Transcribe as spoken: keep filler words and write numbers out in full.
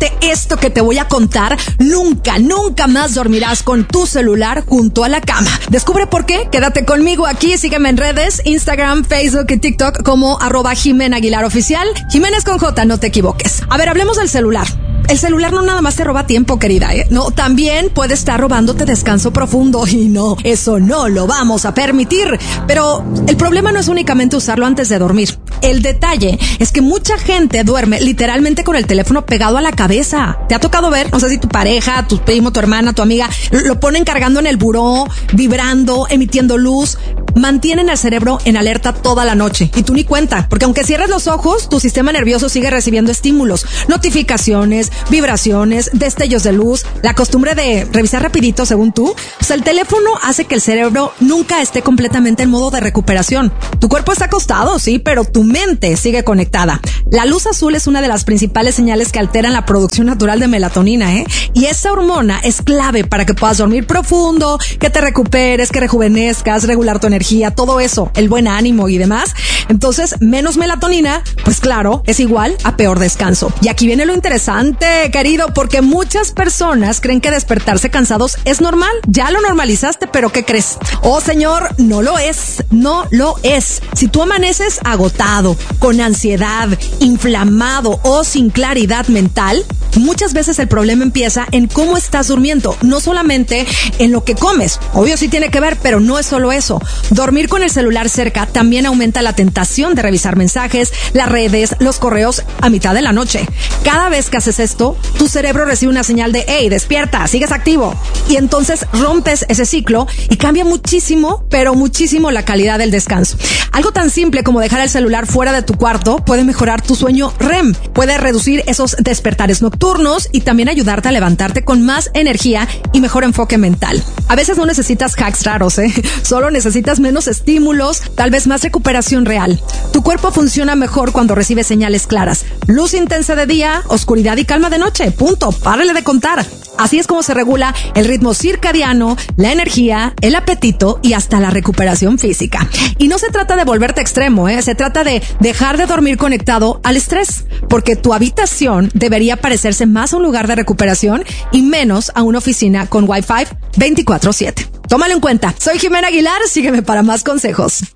aparte esto que te voy a contar, nunca, nunca más dormirás con tu celular junto a la cama. Descubre por qué, quédate conmigo aquí, sígueme en redes, Instagram, Facebook y TikTok como arroba Jimena Aguilar Oficial. Jiménez con J, no te equivoques. A ver, hablemos del celular. El celular no nada más te roba tiempo, querida, ¿eh? No, también puede estar robándote descanso profundo y no, eso no lo vamos a permitir. Pero el problema no es únicamente usarlo antes de dormir. El detalle es que mucha gente duerme literalmente con el teléfono pegado a la cabeza. ¿Te ha tocado ver? No sé si tu pareja, tu primo, tu hermana, tu amiga lo ponen cargando en el buró, vibrando, emitiendo luz. Mantienen al cerebro en alerta toda la noche y tú ni cuenta, porque aunque cierres los ojos, tu sistema nervioso sigue recibiendo estímulos, notificaciones, vibraciones, destellos de luz, la costumbre de revisar rapidito según tú. O sea, el teléfono hace que el cerebro nunca esté completamente en modo de recuperación. Tu cuerpo está acostado, sí, pero tu mente sigue conectada. La luz azul es una de las principales señales que alteran la producción natural de melatonina, ¿eh? Y esa hormona es clave para que puedas dormir profundo, que te recuperes, que rejuvenezcas, regular tu energía, todo eso, el buen ánimo y demás. Entonces, menos melatonina, pues claro, es igual a peor descanso. Y aquí viene lo interesante, querido, porque muchas personas creen que despertarse cansados es normal. Ya lo normalizaste, pero ¿qué crees? Oh, señor, no lo es, no lo es. Si tú amaneces agotado, con ansiedad, inflamado o sin claridad mental, muchas veces el problema empieza en cómo estás durmiendo, no solamente en lo que comes. Obvio sí tiene que ver, pero no es solo eso. Dormir con el celular cerca también aumenta la tentación de revisar mensajes, las redes, los correos a mitad de la noche. Cada vez que haces esto, tu cerebro recibe una señal de hey, despierta, sigues activo. Y entonces rompes ese ciclo y cambia muchísimo, pero muchísimo la calidad del descanso. Algo tan simple como dejar el celular fuera de tu cuarto puede mejorar tu sueño R E M, puede reducir esos despertares nocturnos y también ayudarte a levantarte con más energía y mejor enfoque mental. A veces no necesitas hacks raros, ¿eh? Solo necesitas menos estímulos, tal vez más recuperación real. Tu cuerpo funciona mejor cuando recibe señales claras. Luz intensa de día, oscuridad y calma de noche. Punto. Párale de contar. Así es como se regula el ritmo circadiano, la energía, el apetito y hasta la recuperación física. Y no se trata de volverte extremo, ¿eh? Se trata de dejar de dormir conectado al estrés, porque tu habitación debería parecerse más a un lugar de recuperación y menos a una oficina con Wi-Fi veinticuatro siete. Tómalo en cuenta. Soy Jimena Aguilar, sígueme para más consejos.